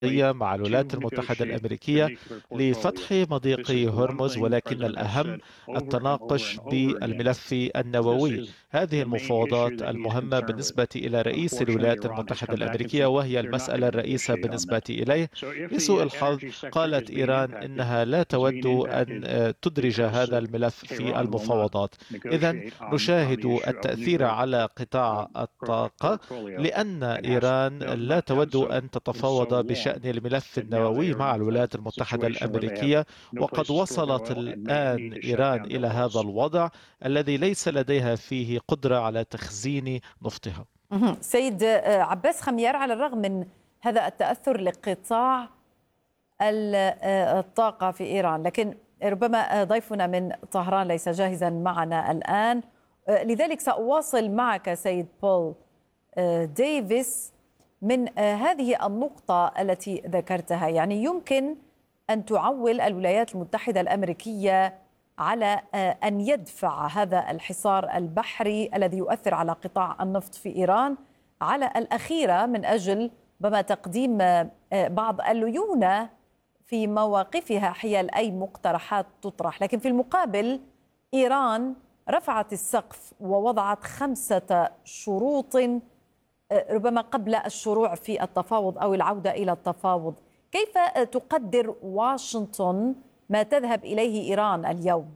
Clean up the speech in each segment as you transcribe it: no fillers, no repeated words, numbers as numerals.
مع الولايات المتحدة الأمريكية لفتح مضيق هرمز، ولكن الأهم التناقش بالملف النووي. هذه المفاوضات المهمة بالنسبة إلى رئيس الولايات المتحدة الأمريكية، وهي المسألة الرئيسة بالنسبة إليه. لسوء الحظ قالت إيران إنها لا تود أن تدرج هذا الملف في المفاوضات. إذن نشاهد التأثير على قطاع الطاقة، لأن إيران لا تود أن تتفاوض بشأن الملف النووي مع الولايات المتحدة الأمريكية. وقد وصلت الآن إيران إلى هذا الوضع الذي ليس لديها فيه قدرة على تخزين نفطها. سيد عباس خميار، على الرغم من هذا التأثر لقطاع الطاقة في إيران، لكن ربما ضيفنا من طهران ليس جاهزا معنا الآن، لذلك سأواصل معك سيد بول ديفيس من هذه النقطة التي ذكرتها. يعني يمكن أن تعول الولايات المتحدة الأمريكية على أن يدفع هذا الحصار البحري الذي يؤثر على قطاع النفط في إيران على الأخيرة من أجل ربما تقديم بعض الليونة في مواقفها حيال أي مقترحات تطرح. لكن في المقابل إيران رفعت السقف ووضعت 5 شروط ربما قبل الشروع في التفاوض أو العودة إلى التفاوض. كيف تقدر واشنطن ما تذهب إليه إيران اليوم؟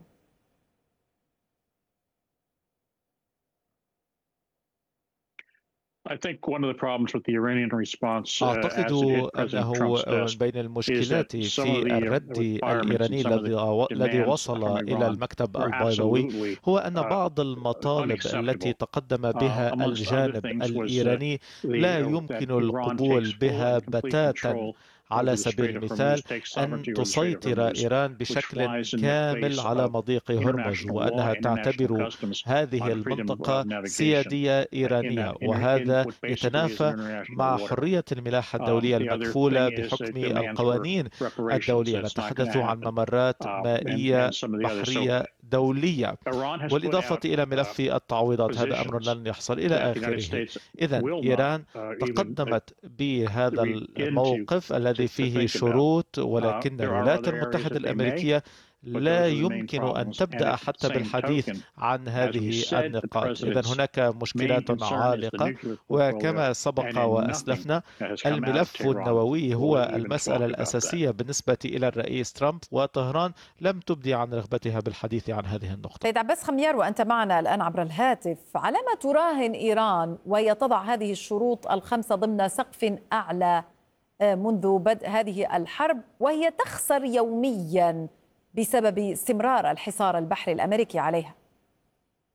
أعتقد أنه من بين المشكلات في الرد الإيراني الذي وصل إلى المكتب البيضاوي هو أن بعض المطالب التي تقدم بها الجانب الإيراني لا يمكن القبول بها بتاتا. على سبيل المثال أن تسيطر إيران بشكل كامل على مضيق هرمز، وأنها تعتبر هذه المنطقة سيادية إيرانية، وهذا يتنافى مع حرية الملاحة الدولية المكفولة بحكم القوانين الدولية. نتحدث عن ممرات مائية بحرية دولية، والإضافة إلى ملف التعويضات. هذا أمر لن يحصل إلى آخره. إذن إيران تقدمت بهذا الموقف الذي فيه شروط، ولكن الولايات المتحدة الأمريكية لا يمكن أن تبدأ حتى بالحديث عن هذه النقاط. إذن هناك مشكلات عالقة، وكما سبق وأسلفنا الملف النووي هو المسألة الأساسية بالنسبة إلى الرئيس ترامب، وطهران لم تبدي عن رغبتها بالحديث عن هذه النقطة. سيد عباس خميار، وأنت معنا الآن عبر الهاتف، على ما تراهن إيران وهي تضع هذه الشروط 5 ضمن سقف أعلى منذ بدء هذه الحرب، وهي تخسر يوميا بسبب استمرار الحصار البحري الأمريكي عليها؟